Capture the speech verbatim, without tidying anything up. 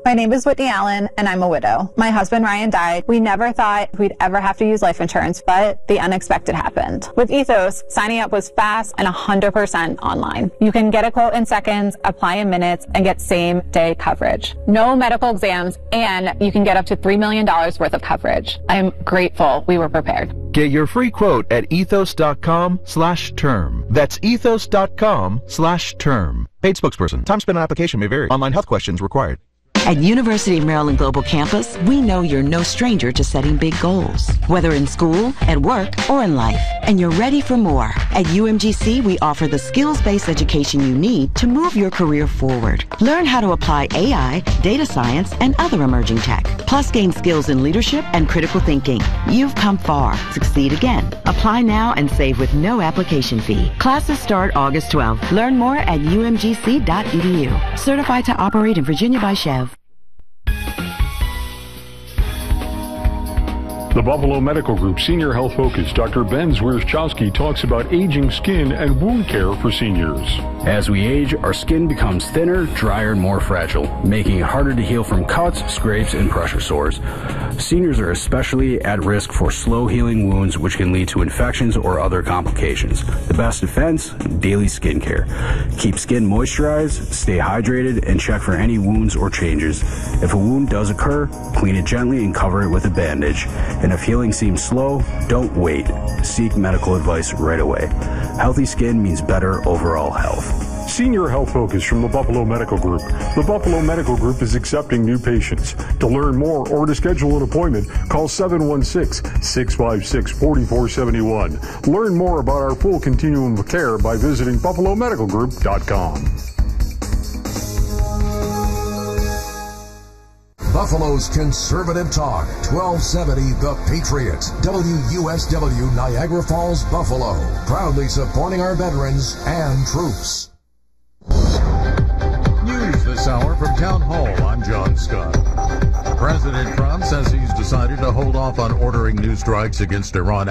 My name is Whitney Allen, and I'm a widow. My husband, Ryan, died. We never thought we'd ever have to use life insurance, but the unexpected happened. With Ethos, signing up was fast and one hundred percent online. You can get a quote in seconds, apply in minutes, and get same-day coverage. No medical exams, and you can get up to three million dollars worth of coverage. I am grateful we were prepared. Get your free quote at ethos.com slash term. That's ethos.com slash term. Paid spokesperson. Time spent on application may vary. Online health questions required. At University of Maryland Global Campus, we know you're no stranger to setting big goals, whether in school, at work, or in life, and you're ready for more. At U M G C, we offer the skills-based education you need to move your career forward. Learn how to apply A I, data science, and other emerging tech, plus gain skills in leadership and critical thinking. You've come far. Succeed again. Apply now and save with no application fee. Classes start August twelfth. Learn more at u m g c dot e d u. Certified to operate in Virginia by Chev. The Buffalo Medical Group Senior Health Focus, Doctor Ben Zwierczowski, talks about aging skin and wound care for seniors. As we age, our skin becomes thinner, drier, and more fragile, making it harder to heal from cuts, scrapes, and pressure sores. Seniors are especially at risk for slow-healing wounds, which can lead to infections or other complications. The best defense? Daily skin care. Keep skin moisturized, stay hydrated, and check for any wounds or changes. If a wound does occur, clean it gently and cover it with a bandage. And if healing seems slow, don't wait. Seek medical advice right away. Healthy skin means better overall health. Senior Health Focus from the Buffalo Medical Group. The Buffalo Medical Group is accepting new patients. To learn more or to schedule an appointment, call seven one six, six five six, four four seven one. Learn more about our full continuum of care by visiting buffalo medical group dot com. Buffalo's conservative talk, twelve seventy The Patriot, W U S W Niagara Falls, Buffalo, proudly supporting our veterans and troops. News this hour from Town Hall. I'm John Scott. President Trump says he's decided to hold off on ordering new strikes against Iran